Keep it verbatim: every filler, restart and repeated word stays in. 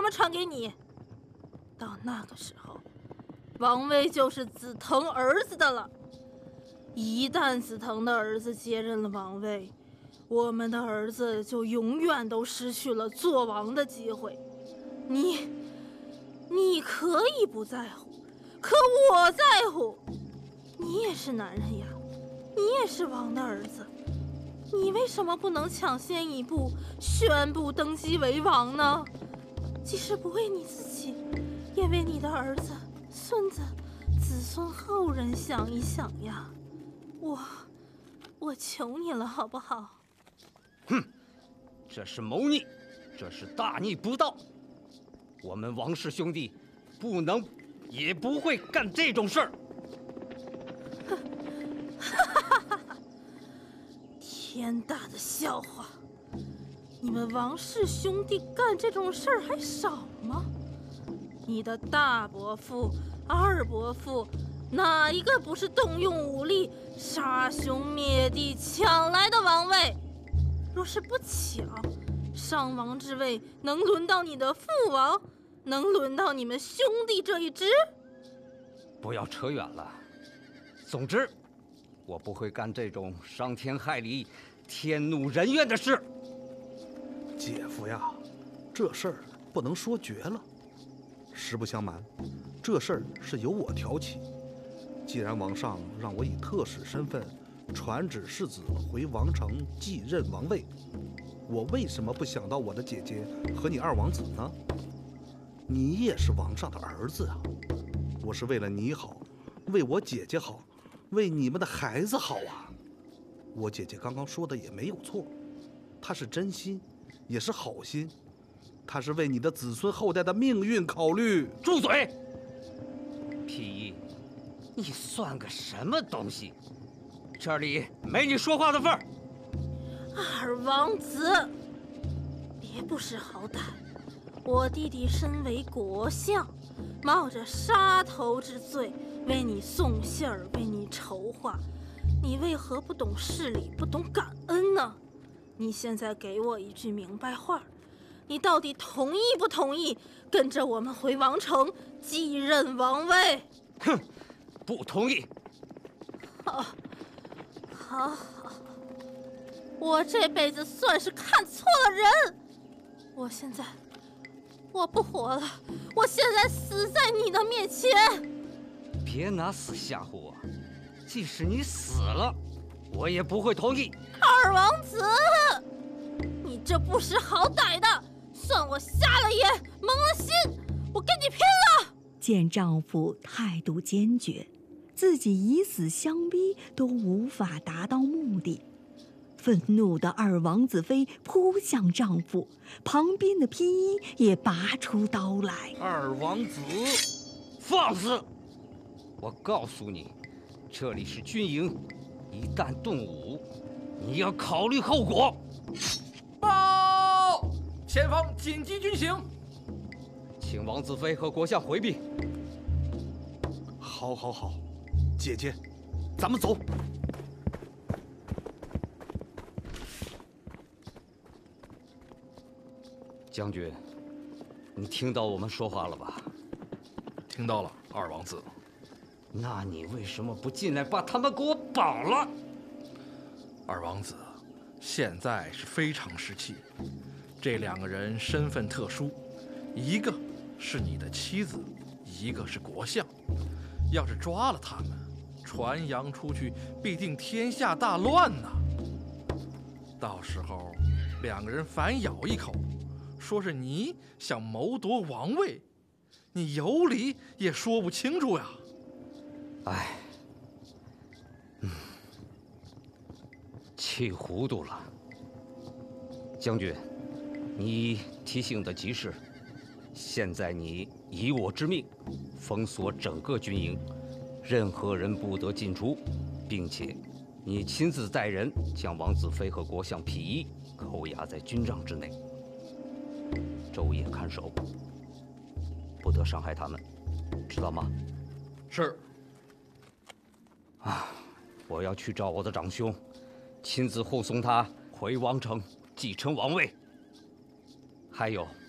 么传给你。到那个时候，王位就是紫藤儿子的了。一旦紫藤的儿子接任了王位，我们的儿子就永远都失去了做王的机会。你，你可以不在乎，可我在乎。你也是男人呀，你也是王的儿子，你为什么不能抢先一步宣布登基为王呢？即使不为你自己，也为你的儿子、孙子、子孙后人想一想呀。我，我求你了，好不好？ 哼，这是谋逆，这是大逆不道。我们王氏兄弟不能，也不会干这种事儿。 天大的笑话！你们王氏兄弟干这种事儿还少吗？你的大伯父、二伯父，哪一个不是动用武力杀兄灭弟抢来的王位？若是不抢，上王之位能轮到你的父王，能轮到你们兄弟这一支？ 不要扯远了。总之，我不会干这种伤天害理、天怒人怨的事。 姐夫呀，这事儿不能说绝了。实不相瞒，这事儿是由我挑起。既然王上让我以特使身份传旨世子回王城继任王位，我为什么不想到我的姐姐和你二王子呢？你也是王上的儿子啊！我是为了你好，为我姐姐好，为你们的孩子好啊！我姐姐刚刚说的也没有错，她是真心，也是好心，她是为你的子孙后代的命运考虑。 住嘴！皮衣，你算个什么东西？这里没你说话的份儿。 二王子，别不识好歹！我弟弟身为国相，冒着杀头之罪为你送信儿，为你筹划，你为何不懂事理，不懂感恩呢？你现在给我一句明白话，你到底同意不同意跟着我们回王城继任王位？ 哼，不同意。 好，好，好，我这辈子算是看错了人。我现在，我不活了，我现在死在你的面前。 别拿死吓唬我，即使你死了，我也不会同意。 二王子，你这不识好歹的，算我瞎了眼，蒙了心，我跟你拼了！ 见丈夫态度坚决，自己以死相逼都无法达到目的，愤怒的二王子妃扑向丈夫，旁边的披衣也拔出刀来。 二王子，放肆！我告诉你，这里是军营，一旦动武，你要考虑后果。 报！前方紧急军情， 请王子妃和国相回避。 好，好，好，姐姐，咱们走。 将军，你听到我们说话了吧？ 听到了，二王子。 那你为什么不进来把他们给我绑了？ 二王子，现在是非常时期，这两个人身份特殊，一个是你的妻子，一个是国相。要是抓了他们，传扬出去，必定天下大乱呐。到时候，两个人反咬一口，说是你想谋夺王位，你有理也说不清楚呀。 哎，嗯，气糊涂了。将军，你提醒的极是。现在你以我之命，封锁整个军营，任何人不得进出，并且你亲自带人将王子妃和国相皮衣扣押在军帐之内，昼夜看守，不得伤害他们，知道吗？ 是。 啊，我要去找我的长兄，亲自护送他回王城继承王位。还有。